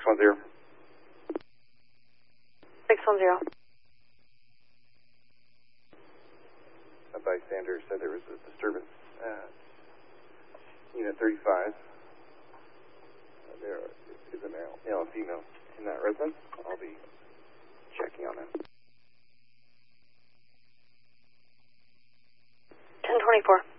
610. 610. A bystander said there was a disturbance at Unit 35. There is a male and female in that residence. I'll be checking on that. 1024.